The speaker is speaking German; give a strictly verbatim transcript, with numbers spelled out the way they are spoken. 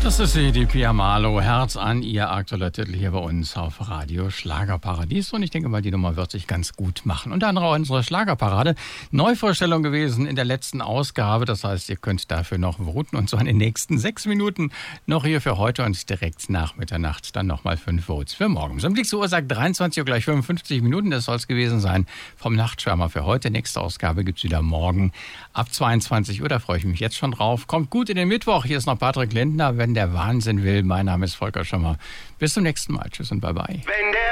Das ist sie, die Pia Marlow. Herz an ihr aktueller Titel hier bei uns auf Radio Schlagerparadies. Und ich denke mal, die Nummer wird sich ganz gut machen. Unter anderem auch unsere Schlagerparade. Neuvorstellung gewesen in der letzten Ausgabe. Das heißt, ihr könnt dafür noch voten. Und zwar in den nächsten sechs Minuten noch hier für heute und direkt nach Mitternacht dann nochmal fünf Votes für morgen. So im Blick zur Uhr sagt dreiundzwanzig Uhr gleich fünfundfünfzig Minuten. Das soll es gewesen sein vom Nachtschwärmer für heute. Nächste Ausgabe gibt es wieder morgen ab zweiundzwanzig Uhr. Da freue ich mich jetzt schon drauf. Kommt gut in den Mittwoch. Hier ist noch Patrick Lindner, wenn der Wahnsinn will. Mein Name ist Volker Schommer. Bis zum nächsten Mal. Tschüss und bye bye.